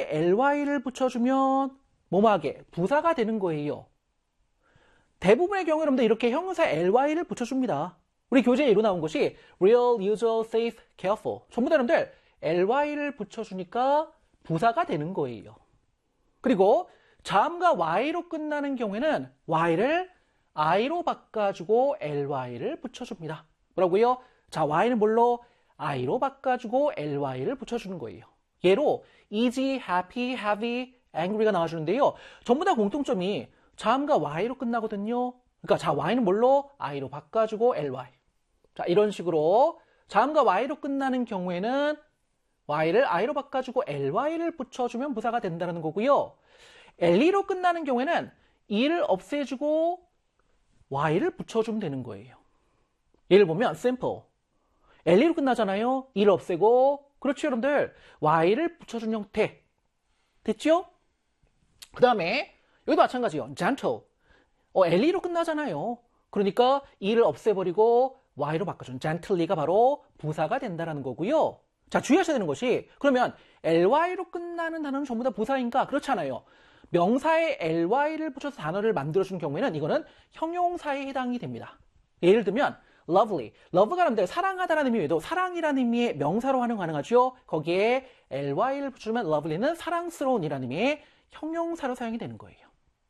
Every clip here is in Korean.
ly를 붙여주면 뭐뭐하게 부사가 되는 거예요. 대부분의 경우 여러분들 이렇게 형용사 ly를 붙여줍니다. 우리 교재에 이로 나온 것이 real, usual, safe, careful. 전부 다 여러분들 ly를 붙여주니까 부사가 되는 거예요. 그리고 자음과 y로 끝나는 경우에는 y를 i로 바꿔주고 ly를 붙여줍니다. 뭐라고요? 자, y는 뭘로? i로 바꿔주고 ly를 붙여주는 거예요. 예로 easy, happy, heavy, angry가 나와주는데요. 전부 다 공통점이 자음과 y로 끝나거든요. 그러니까 자, y는 뭘로? i로 바꿔주고 ly. 자, 이런 식으로 자음과 y로 끝나는 경우에는 y를 i로 바꿔주고 ly를 붙여주면 부사가 된다는 거고요. le로 끝나는 경우에는 e를 없애주고 y를 붙여주면 되는 거예요. 예를 보면 simple. le로 끝나잖아요. e를 없애고 그렇죠 여러분들. y를 붙여준 형태. 됐죠? 그 다음에 여기도 마찬가지요. gentle. le로 끝나잖아요. 그러니까 e를 없애버리고 y로 바꿔준 gently가 바로 부사가 된다는 거고요. 자, 주의하셔야 되는 것이 그러면 ly로 끝나는 단어는 전부 다 부사인가? 그렇잖아요. 명사에 ly를 붙여서 단어를 만들어주는 경우에는 이거는 형용사에 해당이 됩니다. 예를 들면 lovely. love가 여러분들 사랑하다라는 의미 외에도 사랑이라는 의미의 명사로 활용 가능하죠. 거기에 ly를 붙여주면 lovely는 사랑스러운이라는 의미의 형용사로 사용이 되는 거예요.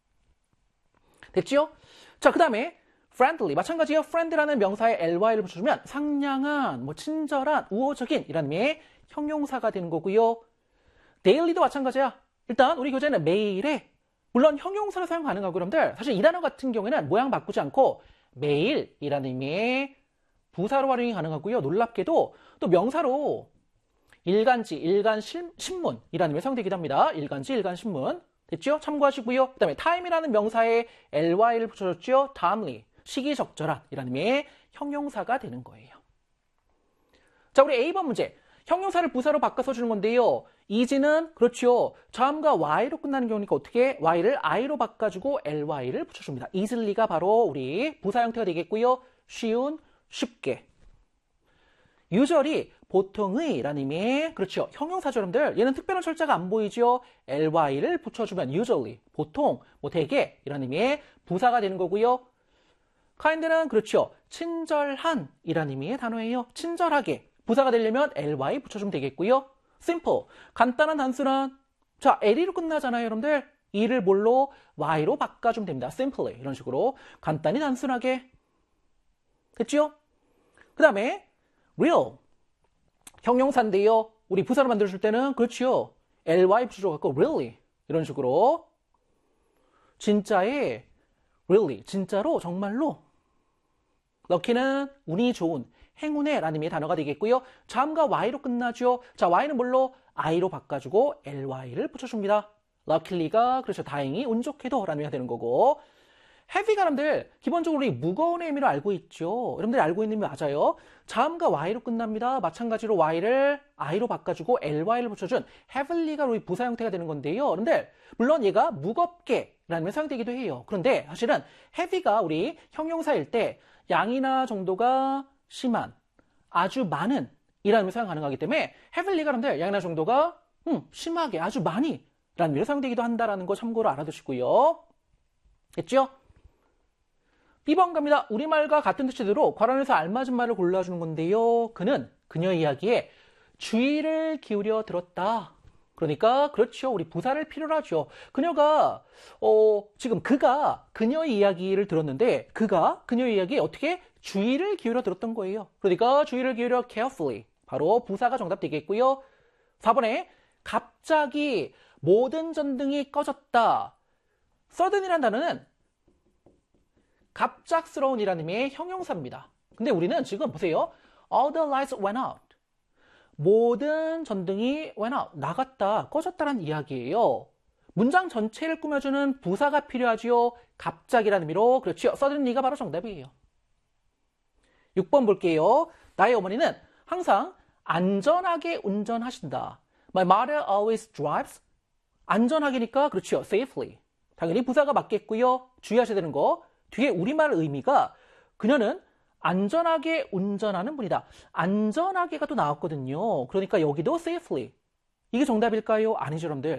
됐죠? 자, 그 다음에 friendly. 마찬가지로 friend라는 명사에 ly를 붙여주면 상냥한, 친절한, 우호적인 이라는 의미의 형용사가 되는 거고요. daily도 마찬가지야. 일단 우리 교재는 매일에 물론 형용사로 사용 가능하고 여러분들 사실 이 단어 같은 경우에는 모양 바꾸지 않고 매일이라는 의미의 부사로 활용이 가능하고요. 놀랍게도 또 명사로 일간지, 일간신문이라는 의미에 사용되기도 합니다. 일간지, 일간신문. 됐죠? 참고하시고요. 그 다음에 time이라는 명사에 ly를 붙여줬죠. timely, 시기적절한 이라는 의미의 형용사가 되는 거예요. 자, 우리 A번 문제. 형용사를 부사로 바꿔서 주는 건데요. easy는 그렇죠. 자음과 y로 끝나는 경우니까 어떻게? y를 i로 바꿔주고 ly를 붙여줍니다. easily,가 바로 우리 부사 형태가 되겠고요. 쉬운, 쉽게. usually, 보통의 라는 의미의 그렇죠. 형용사죠, 여러분들. 얘는 특별한 철자가 안 보이죠. ly를 붙여주면 usually, 보통, 대개 이라는 의미의 부사가 되는 거고요. kind는 그렇죠. 친절한 이라는 의미의 단어예요. 친절하게. 부사가 되려면 ly 붙여주면 되겠고요. simple, 간단한 단순한. 자, l로 끝나잖아요, 여러분들. 이를 뭘로? y로 바꿔주면 됩니다. simply, 이런 식으로 간단히 단순하게. 됐죠? 그 다음에 real, 형용사인데요. 우리 부사로 만들어줄 때는 그렇죠. ly 붙여줘갖고 really, 이런 식으로 진짜의 really, 진짜로, 정말로. lucky는 운이 좋은, 행운의 라는 의미의 단어가 되겠고요. 자음과 y로 끝나죠. 자, y는 뭘로? i로 바꿔주고 ly를 붙여줍니다. luckily가 그렇죠. 다행히, 운 좋게도 라는 의미가 되는 거고. heavy가 여러분들 기본적으로 우리 무거운 의미로 알고 있죠. 여러분들이 알고 있는 의미 맞아요. 자음과 y로 끝납니다. 마찬가지로 y를 i로 바꿔주고 ly를 붙여준 heavy가 우리 부사 형태가 되는 건데요. 여러분들 물론 얘가 무겁게 라는 의미로 사용되기도 해요. 그런데 사실은 heavy가 우리 형용사일 때 양이나 정도가 심한, 아주 많은 이라는 의미로 사용 가능하기 때문에 heavy가 여러분들 양이나 정도가 심하게, 아주 많이 라는 의미로 사용되기도 한다는 거 참고로 알아두시고요. 됐죠? B번 갑니다. 우리말과 같은 뜻이대로 괄호에서 알맞은 말을 골라주는 건데요. 그는 그녀의 이야기에 주의를 기울여 들었다. 그러니까 그렇죠. 우리 부사를 필요로 하죠. 그녀가 지금 그가 그녀의 이야기를 들었는데 그가 그녀의 이야기에 어떻게 주의를 기울여 들었던 거예요. 그러니까 주의를 기울여 carefully. 바로 부사가 정답 되겠고요. 4번에 갑자기 모든 전등이 꺼졌다. sudden이라는 단어는 갑작스러운 이라는 의미의 형용사입니다. 근데 우리는 지금 보세요. All the lights went out. 모든 전등이 went out. 나갔다, 꺼졌다는 이야기예요. 문장 전체를 꾸며주는 부사가 필요하지요. 갑자기라는 의미로. 그렇죠. suddenly가 바로 정답이에요. 6번 볼게요. 나의 어머니는 항상 안전하게 운전하신다. My mother always drives. 안전하게니까 그렇죠. safely. 당연히 부사가 맞겠고요. 주의하셔야 되는 거. 뒤에 우리말 의미가 그녀는 안전하게 운전하는 분이다. 안전하게가 또 나왔거든요. 그러니까 여기도 safely. 이게 정답일까요? 아니죠, 여러분들.